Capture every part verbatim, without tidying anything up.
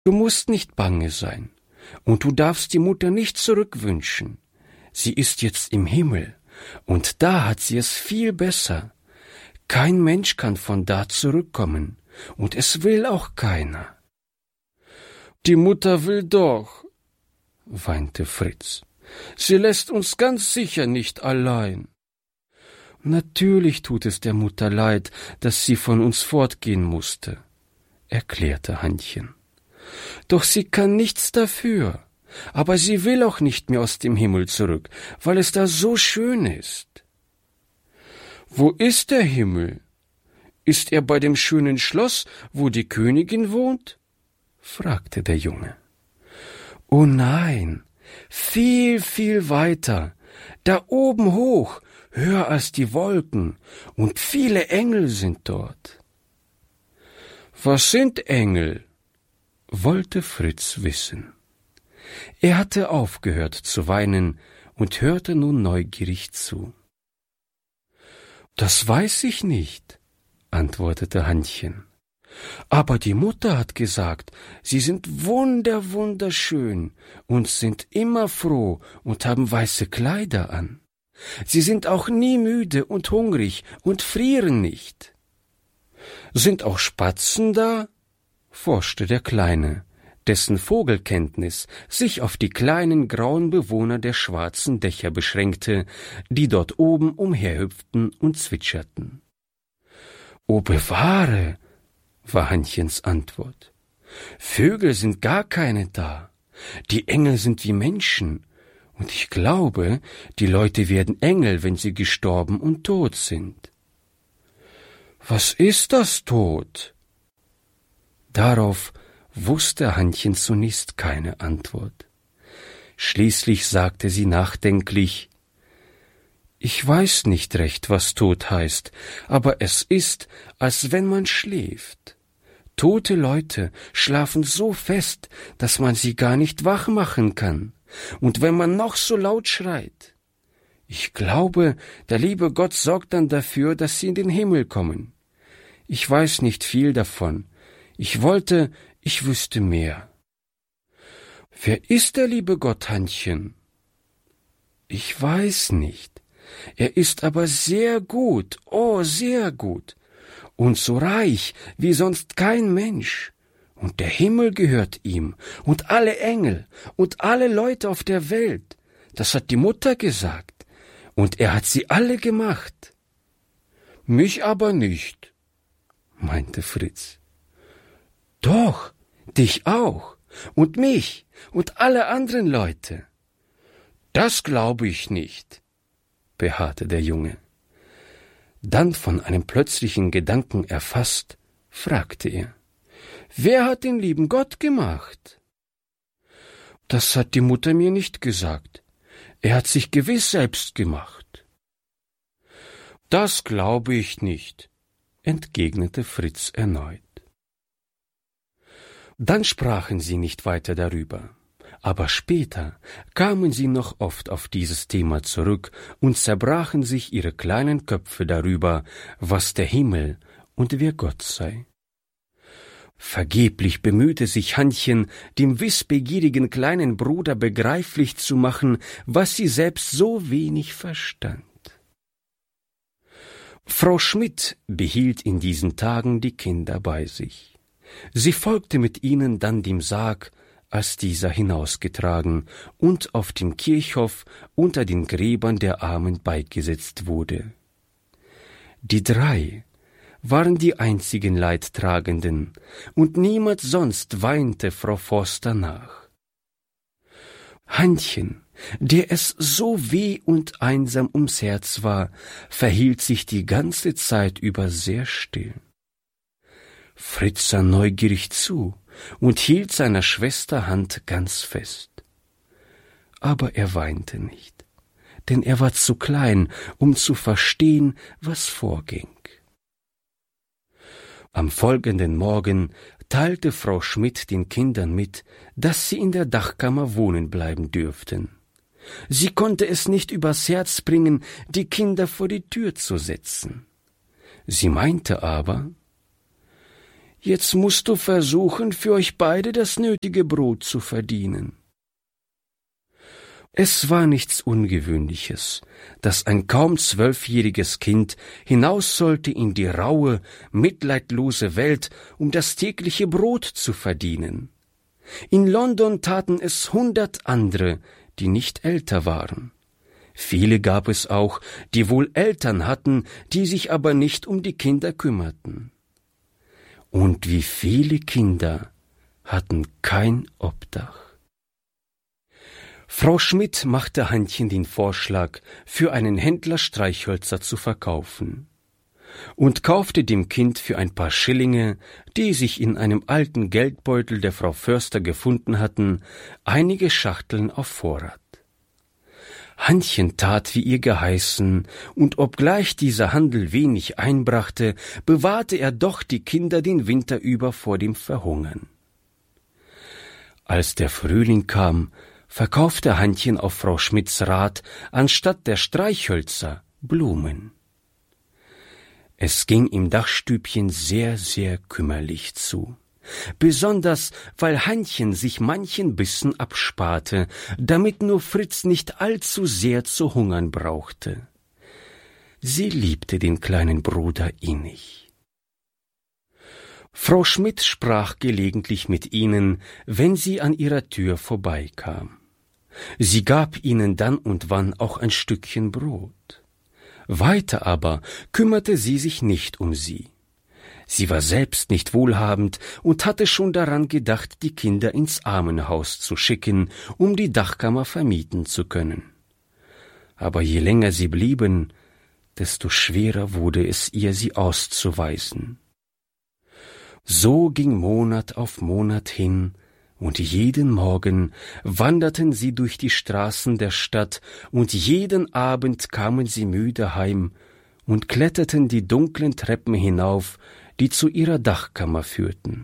Du musst nicht bange sein, und du darfst die Mutter nicht zurückwünschen. Sie ist jetzt im Himmel, und da hat sie es viel besser. Kein Mensch kann von da zurückkommen, und es will auch keiner. Die Mutter will doch, weinte Fritz. Sie lässt uns ganz sicher nicht allein. Natürlich tut es der Mutter leid, dass sie von uns fortgehen musste, erklärte Hannchen. Doch sie kann nichts dafür. Aber sie will auch nicht mehr aus dem Himmel zurück, weil es da so schön ist. Wo ist der Himmel? Ist er bei dem schönen Schloss, wo die Königin wohnt? Fragte der Junge. Oh nein, viel, viel weiter, da oben hoch, höher als die Wolken, und viele Engel sind dort. Was sind Engel? Wollte Fritz wissen. Er hatte aufgehört zu weinen und hörte nun neugierig zu. Das weiß ich nicht, antwortete Hannchen. Aber die Mutter hat gesagt, sie sind wunder, wunderschön und sind immer froh und haben weiße Kleider an. Sie sind auch nie müde und hungrig und frieren nicht. Sind auch Spatzen da? Forschte der Kleine, dessen Vogelkenntnis sich auf die kleinen grauen Bewohner der schwarzen Dächer beschränkte, die dort oben umherhüpften und zwitscherten. »O bewahre«, war Hannchens Antwort. »Vögel sind gar keine da. Die Engel sind wie Menschen, und ich glaube, die Leute werden Engel, wenn sie gestorben und tot sind.« »Was ist das Tod?« Darauf wusste Hannchen zunächst keine Antwort. Schließlich sagte sie nachdenklich: »Ich weiß nicht recht, was Tod heißt, aber es ist, als wenn man schläft. Tote Leute schlafen so fest, dass man sie gar nicht wach machen kann, und wenn man noch so laut schreit. Ich glaube, der liebe Gott sorgt dann dafür, dass sie in den Himmel kommen. Ich weiß nicht viel davon. Ich wollte, ich wüsste mehr.« »Wer ist der liebe Gott, Hannchen?« »Ich weiß nicht. Er ist aber sehr gut, oh, sehr gut, und so reich wie sonst kein Mensch. Und der Himmel gehört ihm, und alle Engel, und alle Leute auf der Welt. Das hat die Mutter gesagt, und er hat sie alle gemacht.« »Mich aber nicht«, meinte Fritz. »Doch, dich auch, und mich, und alle anderen Leute.« »Das glaube ich nicht«, beharrte der Junge. Dann, von einem plötzlichen Gedanken erfasst, fragte er: »Wer hat den lieben Gott gemacht?« »Das hat die Mutter mir nicht gesagt. Er hat sich gewiss selbst gemacht.« »Das glaube ich nicht«, entgegnete Fritz erneut. Dann sprachen sie nicht weiter darüber, aber später kamen sie noch oft auf dieses Thema zurück und zerbrachen sich ihre kleinen Köpfe darüber, was der Himmel und wer Gott sei. Vergeblich bemühte sich Hannchen, dem wissbegierigen kleinen Bruder begreiflich zu machen, was sie selbst so wenig verstand. Frau Schmidt behielt in diesen Tagen die Kinder bei sich. Sie folgte mit ihnen dann dem Sarg, als dieser hinausgetragen und auf dem Kirchhof unter den Gräbern der Armen beigesetzt wurde. Die drei waren die einzigen Leidtragenden, und niemand sonst weinte Frau Forster nach. Hannchen, der es so weh und einsam ums Herz war, verhielt sich die ganze Zeit über sehr still. Fritz sah neugierig zu und hielt seiner Schwester Hand ganz fest. Aber er weinte nicht, denn er war zu klein, um zu verstehen, was vorging. Am folgenden Morgen teilte Frau Schmidt den Kindern mit, dass sie in der Dachkammer wohnen bleiben dürften. Sie konnte es nicht übers Herz bringen, die Kinder vor die Tür zu setzen. Sie meinte aber: Jetzt musst du versuchen, für euch beide das nötige Brot zu verdienen. Es war nichts Ungewöhnliches, dass ein kaum zwölfjähriges Kind hinaus sollte in die raue, mitleidlose Welt, um das tägliche Brot zu verdienen. In London taten es hundert andere, die nicht älter waren. Viele gab es auch, die wohl Eltern hatten, die sich aber nicht um die Kinder kümmerten. Und wie viele Kinder hatten kein Obdach. Frau Schmidt machte Hannchen den Vorschlag, für einen Händler Streichhölzer zu verkaufen, und kaufte dem Kind für ein paar Schillinge, die sich in einem alten Geldbeutel der Frau Förster gefunden hatten, einige Schachteln auf Vorrat. Hannchen tat, wie ihr geheißen, und obgleich dieser Handel wenig einbrachte, bewahrte er doch die Kinder den Winter über vor dem Verhungern. Als der Frühling kam, verkaufte Hannchen auf Frau Schmidts Rat anstatt der Streichhölzer Blumen. Es ging im Dachstübchen sehr, sehr kümmerlich zu. Besonders, weil Hannchen sich manchen Bissen absparte, damit nur Fritz nicht allzu sehr zu hungern brauchte. Sie liebte den kleinen Bruder innig. Frau Schmidt sprach gelegentlich mit ihnen, wenn sie an ihrer Tür vorbeikam. Sie gab ihnen dann und wann auch ein Stückchen Brot. Weiter aber kümmerte sie sich nicht um sie. Sie war selbst nicht wohlhabend und hatte schon daran gedacht, die Kinder ins Armenhaus zu schicken, um die Dachkammer vermieten zu können. Aber je länger sie blieben, desto schwerer wurde es ihr, sie auszuweisen. So ging Monat auf Monat hin, und jeden Morgen wanderten sie durch die Straßen der Stadt, und jeden Abend kamen sie müde heim und kletterten die dunklen Treppen hinauf, die zu ihrer Dachkammer führten.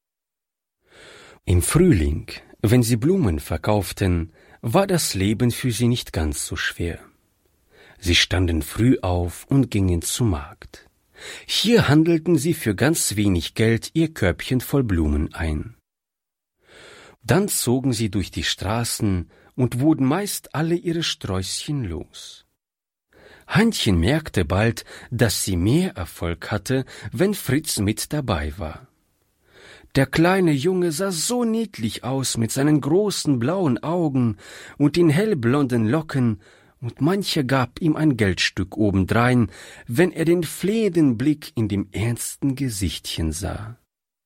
Im Frühling, wenn sie Blumen verkauften, war das Leben für sie nicht ganz so schwer. Sie standen früh auf und gingen zum Markt. Hier handelten sie für ganz wenig Geld ihr Körbchen voll Blumen ein. Dann zogen sie durch die Straßen und wurden meist alle ihre Sträußchen los. Hannchen merkte bald, dass sie mehr Erfolg hatte, wenn Fritz mit dabei war. Der kleine Junge sah so niedlich aus mit seinen großen blauen Augen und den hellblonden Locken, und mancher gab ihm ein Geldstück obendrein, wenn er den flehenden Blick in dem ernsten Gesichtchen sah.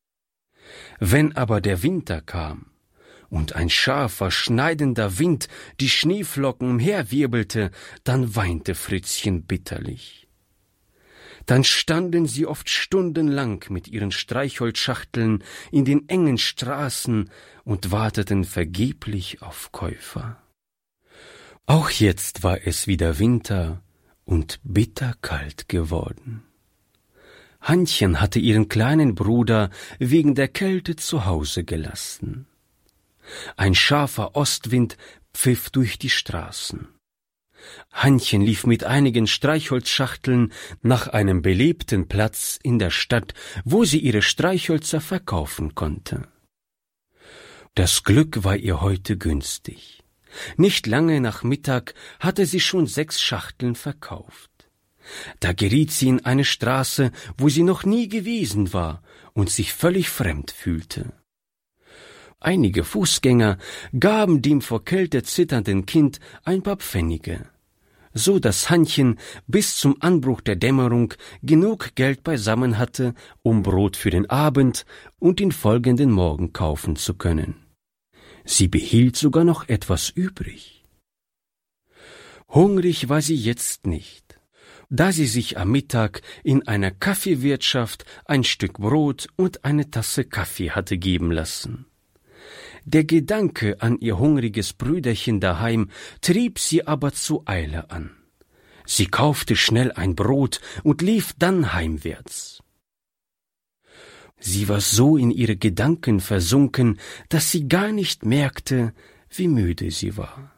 Wenn aber der Winter kam und ein scharfer, schneidender Wind die Schneeflocken umherwirbelte, dann weinte Fritzchen bitterlich. Dann standen sie oft stundenlang mit ihren Streichholzschachteln in den engen Straßen und warteten vergeblich auf Käufer. Auch jetzt war es wieder Winter und bitterkalt geworden. Hannchen hatte ihren kleinen Bruder wegen der Kälte zu Hause gelassen. Ein scharfer Ostwind pfiff durch die Straßen. Hannchen lief mit einigen Streichholzschachteln nach einem belebten Platz in der Stadt, wo sie ihre Streichhölzer verkaufen konnte. Das Glück war ihr heute günstig. Nicht lange nach Mittag hatte sie schon sechs Schachteln verkauft. Da geriet sie in eine Straße, wo sie noch nie gewesen war und sich völlig fremd fühlte. Einige Fußgänger gaben dem vor Kälte zitternden Kind ein paar Pfennige, so dass Hannchen bis zum Anbruch der Dämmerung genug Geld beisammen hatte, um Brot für den Abend und den folgenden Morgen kaufen zu können. Sie behielt sogar noch etwas übrig. Hungrig war sie jetzt nicht, da sie sich am Mittag in einer Kaffeewirtschaft ein Stück Brot und eine Tasse Kaffee hatte geben lassen. Der Gedanke an ihr hungriges Brüderchen daheim trieb sie aber zur Eile an. Sie kaufte schnell ein Brot und lief dann heimwärts. Sie war so in ihre Gedanken versunken, dass sie gar nicht merkte, wie müde sie war.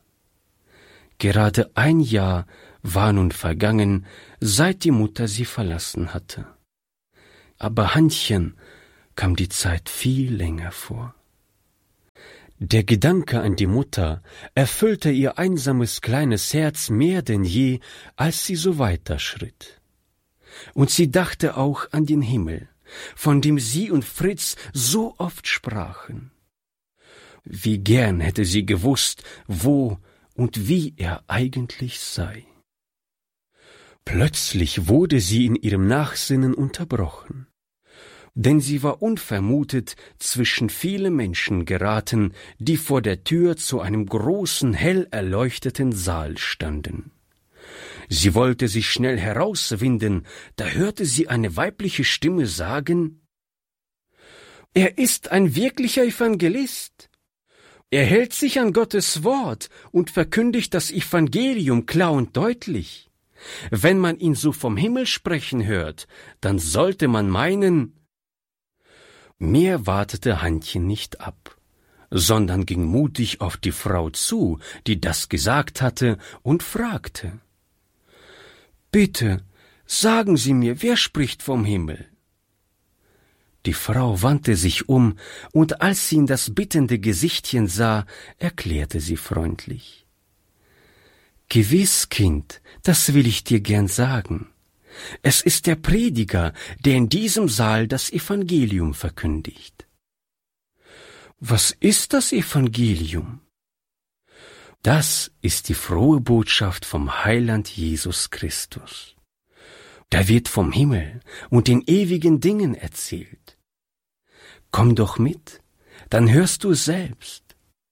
Gerade ein Jahr war nun vergangen, seit die Mutter sie verlassen hatte. Aber Hannchen kam die Zeit viel länger vor. Der Gedanke an die Mutter erfüllte ihr einsames kleines Herz mehr denn je, als sie so weiterschritt. Und sie dachte auch an den Himmel, von dem sie und Fritz so oft sprachen. Wie gern hätte sie gewusst, wo und wie er eigentlich sei. Plötzlich wurde sie in ihrem Nachsinnen unterbrochen, denn sie war unvermutet zwischen viele Menschen geraten, die vor der Tür zu einem großen, hell erleuchteten Saal standen. Sie wollte sich schnell herauswinden, da hörte sie eine weibliche Stimme sagen: »Er ist ein wirklicher Evangelist. Er hält sich an Gottes Wort und verkündigt das Evangelium klar und deutlich. Wenn man ihn so vom Himmel sprechen hört, dann sollte man meinen...« Mehr wartete Hannchen nicht ab, sondern ging mutig auf die Frau zu, die das gesagt hatte, und fragte: »Bitte, sagen Sie mir, wer spricht vom Himmel?« Die Frau wandte sich um, und als sie in das bittende Gesichtchen sah, erklärte sie freundlich: »Gewiss, Kind, das will ich dir gern sagen. Es ist der Prediger, der in diesem Saal das Evangelium verkündigt.« »Was ist das Evangelium?« »Das ist die frohe Botschaft vom Heiland Jesus Christus. Da wird vom Himmel und den ewigen Dingen erzählt. Komm doch mit, dann hörst du es selbst.«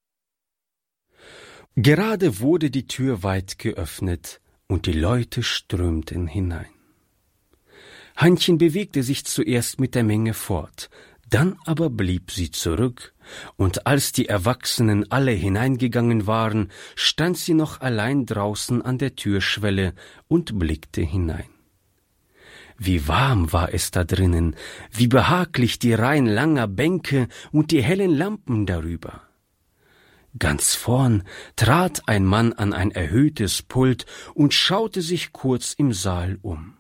Gerade wurde die Tür weit geöffnet und die Leute strömten hinein. Hannchen bewegte sich zuerst mit der Menge fort, dann aber blieb sie zurück, und als die Erwachsenen alle hineingegangen waren, stand sie noch allein draußen an der Türschwelle und blickte hinein. Wie warm war es da drinnen, wie behaglich die Reihen langer Bänke und die hellen Lampen darüber. Ganz vorn trat ein Mann an ein erhöhtes Pult und schaute sich kurz im Saal um.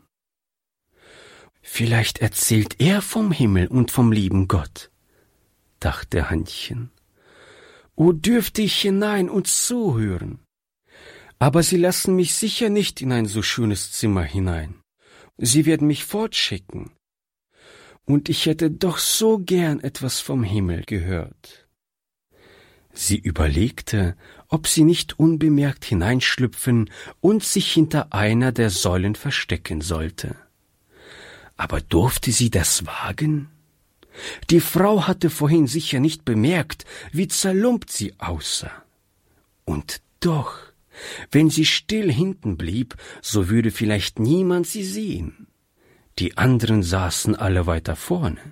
»Vielleicht erzählt er vom Himmel und vom lieben Gott«, dachte Hannchen. »O, dürfte ich hinein und zuhören! Aber sie lassen mich sicher nicht in ein so schönes Zimmer hinein. Sie werden mich fortschicken. Und ich hätte doch so gern etwas vom Himmel gehört.« Sie überlegte, ob sie nicht unbemerkt hineinschlüpfen und sich hinter einer der Säulen verstecken sollte. Aber durfte sie das wagen? Die Frau hatte vorhin sicher nicht bemerkt, wie zerlumpt sie aussah. Und doch, wenn sie still hinten blieb, so würde vielleicht niemand sie sehen. Die anderen saßen alle weiter vorne.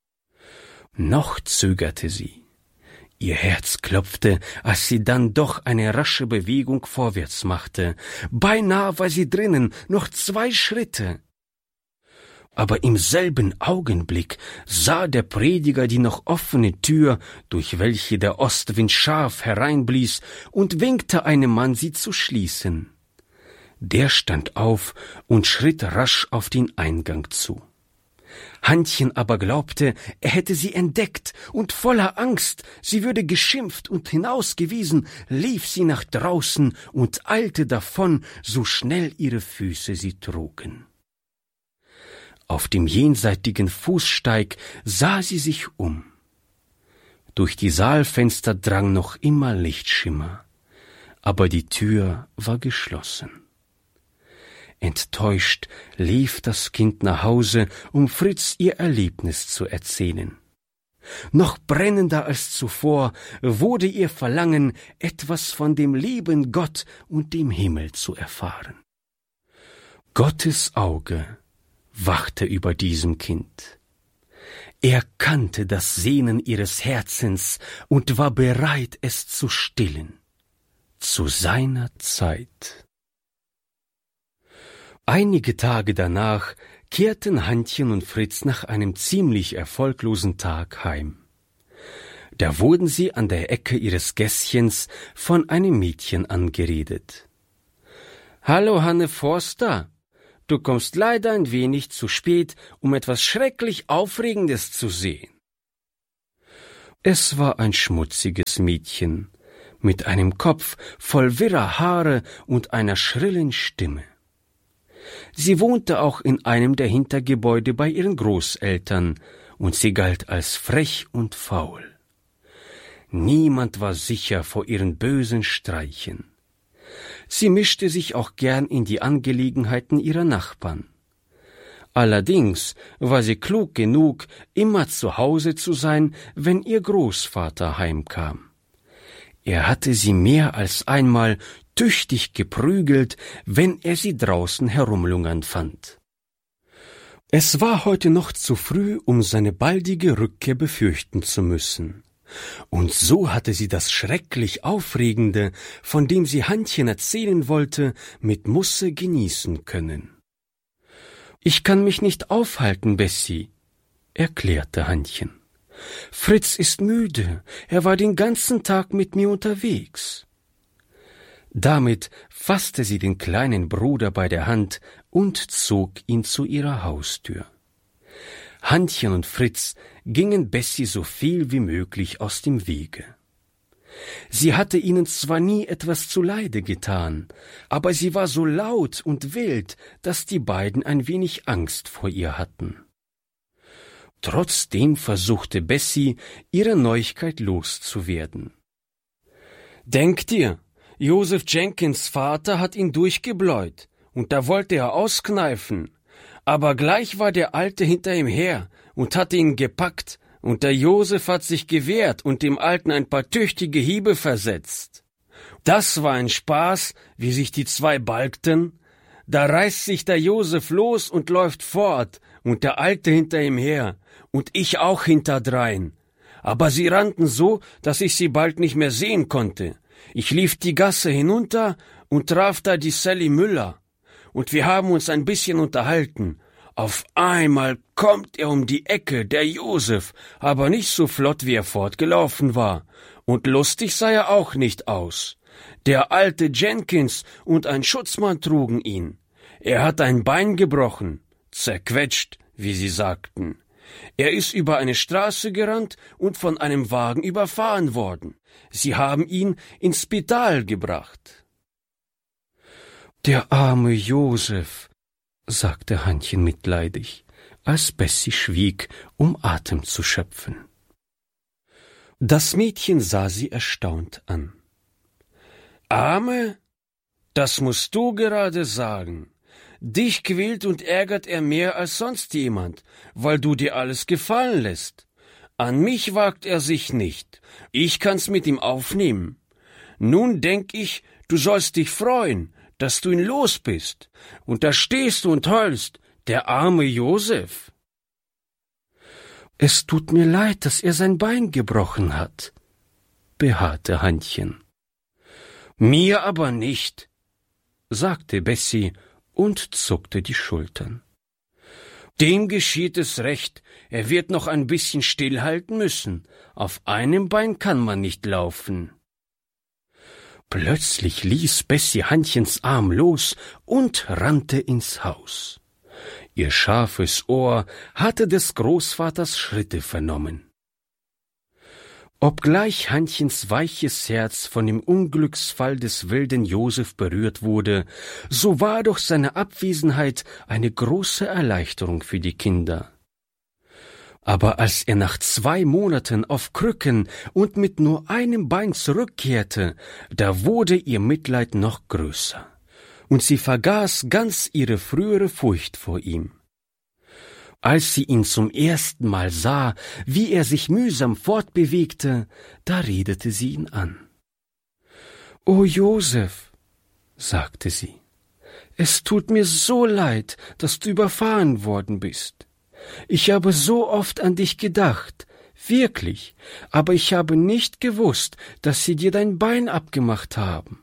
Noch zögerte sie. Ihr Herz klopfte, als sie dann doch eine rasche Bewegung vorwärts machte. Beinahe war sie drinnen, noch zwei Schritte. Aber im selben Augenblick sah der Prediger die noch offene Tür, durch welche der Ostwind scharf hereinblies, und winkte einem Mann, sie zu schließen. Der stand auf und schritt rasch auf den Eingang zu. Hannchen aber glaubte, er hätte sie entdeckt, und voller Angst, sie würde geschimpft und hinausgewiesen, lief sie nach draußen und eilte davon, so schnell ihre Füße sie trugen. Auf dem jenseitigen Fußsteig sah sie sich um. Durch die Saalfenster drang noch immer Lichtschimmer, aber die Tür war geschlossen. Enttäuscht lief das Kind nach Hause, um Fritz ihr Erlebnis zu erzählen. Noch brennender als zuvor wurde ihr Verlangen, etwas von dem lieben Gott und dem Himmel zu erfahren. Gottes Auge wachte über diesem Kind. Er kannte das Sehnen ihres Herzens und war bereit, es zu stillen, zu seiner Zeit. Einige Tage danach kehrten Hannchen und Fritz nach einem ziemlich erfolglosen Tag heim. Da wurden sie an der Ecke ihres Gässchens von einem Mädchen angeredet. »Hallo, Hanne Forster! Du kommst leider ein wenig zu spät, um etwas schrecklich Aufregendes zu sehen. Es war ein schmutziges Mädchen, mit einem Kopf voll wirrer Haare und einer schrillen Stimme. Sie wohnte auch in einem der Hintergebäude bei ihren Großeltern, und sie galt als frech und faul. Niemand war sicher vor ihren bösen Streichen. Sie mischte sich auch gern in die Angelegenheiten ihrer Nachbarn. Allerdings war sie klug genug, immer zu Hause zu sein, wenn ihr Großvater heimkam. Er hatte sie mehr als einmal tüchtig geprügelt, wenn er sie draußen herumlungern fand. Es war heute noch zu früh, um seine baldige Rückkehr befürchten zu müssen. Und so hatte sie das schrecklich Aufregende, von dem sie Hannchen erzählen wollte, mit Musse genießen können. »Ich kann mich nicht aufhalten, Bessie«, erklärte Hannchen. »Fritz ist müde, er war den ganzen Tag mit mir unterwegs.« Damit fasste sie den kleinen Bruder bei der Hand und zog ihn zu ihrer Haustür. Hannchen und Fritz gingen Bessie so viel wie möglich aus dem Wege. Sie hatte ihnen zwar nie etwas zuleide getan, aber sie war so laut und wild, dass die beiden ein wenig Angst vor ihr hatten. Trotzdem versuchte Bessie, ihre Neuigkeit loszuwerden. »Denk dir, Joseph Jenkins' Vater hat ihn durchgebläut, und da wollte er auskneifen. Aber gleich war der Alte hinter ihm her und hatte ihn gepackt, und der Joseph hat sich gewehrt und dem Alten ein paar tüchtige Hiebe versetzt. Das war ein Spaß, wie sich die zwei balgten. Da reißt sich der Joseph los und läuft fort, und der Alte hinter ihm her, und ich auch hinterdrein. Aber sie rannten so, dass ich sie bald nicht mehr sehen konnte. Ich lief die Gasse hinunter und traf da die Sally Müller. Und wir haben uns ein bisschen unterhalten. Auf einmal kommt er um die Ecke, der Joseph, aber nicht so flott, wie er fortgelaufen war. Und lustig sah er auch nicht aus. Der alte Jenkins und ein Schutzmann trugen ihn. Er hat ein Bein gebrochen, zerquetscht, wie sie sagten. Er ist über eine Straße gerannt und von einem Wagen überfahren worden. Sie haben ihn ins Spital gebracht. »Der arme Joseph«, sagte Hannchen mitleidig, als Bessie schwieg, um Atem zu schöpfen. Das Mädchen sah sie erstaunt an. »Arme? Das musst du gerade sagen. Dich quält und ärgert er mehr als sonst jemand, weil du dir alles gefallen lässt. An mich wagt er sich nicht. Ich kann's mit ihm aufnehmen. Nun denk ich, du sollst dich freuen, dass du ihn los bist. Und da stehst du und heulst, der arme Joseph.« »Es tut mir leid, dass er sein Bein gebrochen hat«, beharrte Hannchen. »Mir aber nicht«, sagte Bessie und zuckte die Schultern. »Dem geschieht es recht, er wird noch ein bisschen stillhalten müssen. Auf einem Bein kann man nicht laufen.« Plötzlich ließ Bessie Hannchens Arm los und rannte ins Haus. Ihr scharfes Ohr hatte des Großvaters Schritte vernommen. Obgleich Hannchens weiches Herz von dem Unglücksfall des wilden Joseph berührt wurde, so war doch seine Abwesenheit eine große Erleichterung für die Kinder. Aber als er nach zwei Monaten auf Krücken und mit nur einem Bein zurückkehrte, da wurde ihr Mitleid noch größer, und sie vergaß ganz ihre frühere Furcht vor ihm. Als sie ihn zum ersten Mal sah, wie er sich mühsam fortbewegte, da redete sie ihn an. »O Joseph«, sagte sie, »es tut mir so leid, dass du überfahren worden bist. Ich habe so oft an dich gedacht, wirklich, aber ich habe nicht gewusst, dass sie dir dein Bein abgemacht haben.«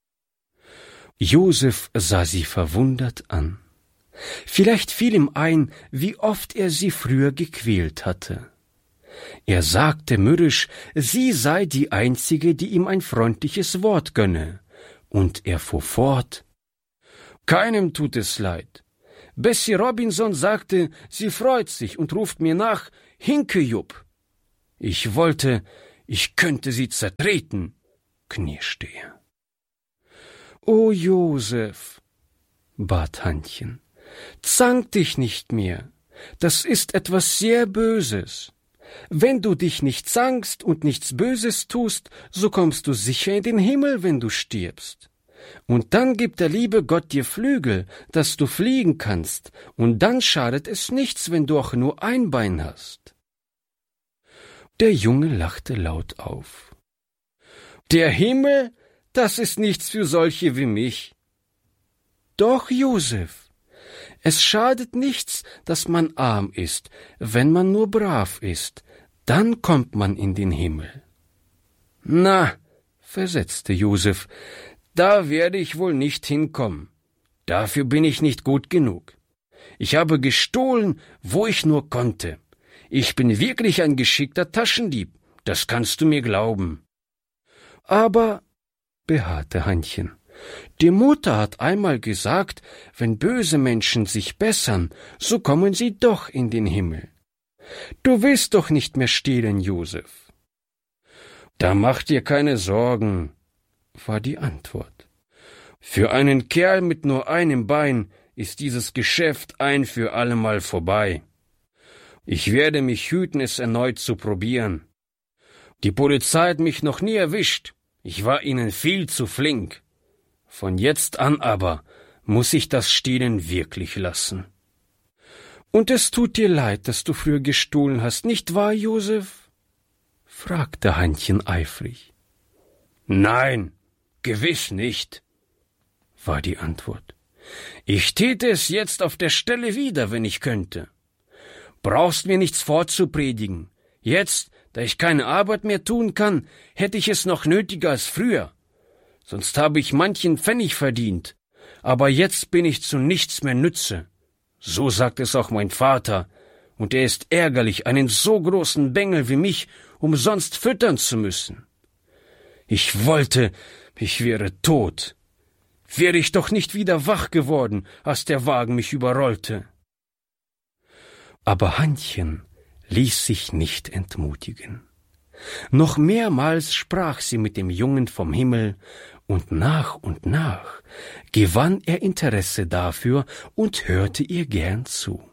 Joseph sah sie verwundert an. Vielleicht fiel ihm ein, wie oft er sie früher gequält hatte. Er sagte mürrisch, sie sei die Einzige, die ihm ein freundliches Wort gönne, und er fuhr fort. »Keinem tut es leid. Bessie Robinson sagte, sie freut sich und ruft mir nach, Hinkejupp. Ich wollte, ich könnte sie zertreten, knirschte er. »O Josef«, bat Hannchen, »zank dich nicht mehr, das ist etwas sehr Böses. Wenn du dich nicht zankst und nichts Böses tust, so kommst du sicher in den Himmel, wenn du stirbst. Und dann gibt der liebe Gott dir Flügel, dass du fliegen kannst, und dann schadet es nichts, wenn du auch nur ein Bein hast.« Der Junge lachte laut auf. »Der Himmel, das ist nichts für solche wie mich.« »Doch, Josef, es schadet nichts, dass man arm ist, wenn man nur brav ist, dann kommt man in den Himmel.« »Na«, versetzte Josef, »da werde ich wohl nicht hinkommen. Dafür bin ich nicht gut genug. Ich habe gestohlen, wo ich nur konnte. Ich bin wirklich ein geschickter Taschendieb, das kannst du mir glauben.« »Aber«, beharrte Hannchen, »die Mutter hat einmal gesagt, wenn böse Menschen sich bessern, so kommen sie doch in den Himmel. Du willst doch nicht mehr stehlen, Josef.« »Da mach dir keine Sorgen«, war die Antwort. »Für einen Kerl mit nur einem Bein ist dieses Geschäft ein für allemal vorbei. Ich werde mich hüten, es erneut zu probieren. Die Polizei hat mich noch nie erwischt. Ich war ihnen viel zu flink. Von jetzt an aber muss ich das Stehlen wirklich lassen.« »Und es tut dir leid, dass du früher gestohlen hast, nicht wahr, Josef?« fragte Hannchen eifrig. »Nein, gewiss nicht«, war die Antwort. »Ich täte es jetzt auf der Stelle wieder, wenn ich könnte. Brauchst mir nichts vorzupredigen. Jetzt, da ich keine Arbeit mehr tun kann, hätte ich es noch nötiger als früher. Sonst habe ich manchen Pfennig verdient, aber jetzt bin ich zu nichts mehr nütze. So sagt es auch mein Vater, und er ist ärgerlich, einen so großen Bengel wie mich umsonst füttern zu müssen. Ich wollte, ich wäre tot. Wäre ich doch nicht wieder wach geworden, als der Wagen mich überrollte.« Aber Hannchen ließ sich nicht entmutigen. Noch mehrmals sprach sie mit dem Jungen vom Himmel, und nach und nach gewann er Interesse dafür und hörte ihr gern zu.